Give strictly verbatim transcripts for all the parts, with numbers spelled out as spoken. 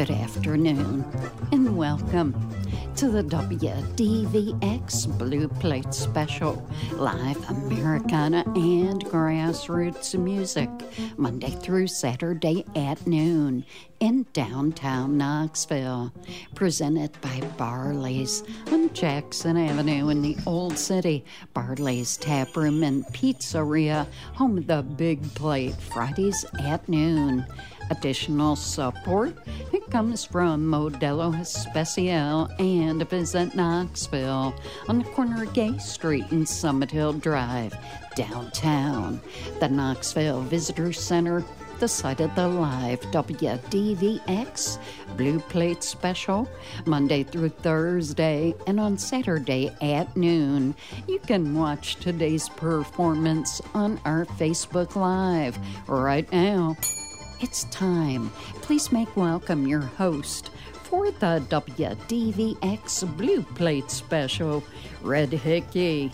Good afternoon, and welcome to the W D V X Blue Plate Special, live Americana and grassroots music, Monday through Saturday at noon in downtown Knoxville. Presented by Barley's on Jackson Avenue in the Old City. Barley's Tap Room and Pizzeria, home of the Big Plate, Fridays at noon. Additional support, it comes from Modelo Especial and Visit Knoxville on the corner of Gay Street and Summit Hill Drive, downtown. The Knoxville Visitor Center, the site of the live W D V X Blue Plate Special, Monday through Thursday, and on Saturday at noon. You can watch today's performance on our Facebook Live right now. It's time. Please make welcome your host for the W D V X Blue Plate Special, Red Hickey.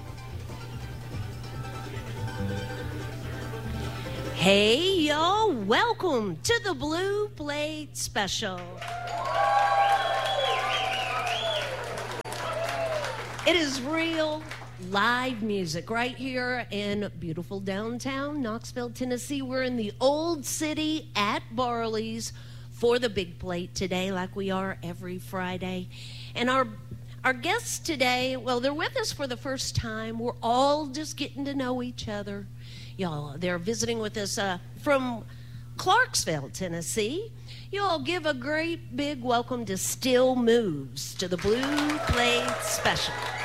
Hey, y'all. Welcome to the Blue Plate Special. It is real live music right here in beautiful downtown Knoxville, Tennessee. We're in the Old City at Barley's for the Big Plate today, like we are every Friday. And our our guests today, well, they're with us for the first time. We're all just getting to know each other. Y'all, they're visiting with us uh, from Clarksville, Tennessee. Y'all give a great big welcome to Still Moves to the Blue Plate Special.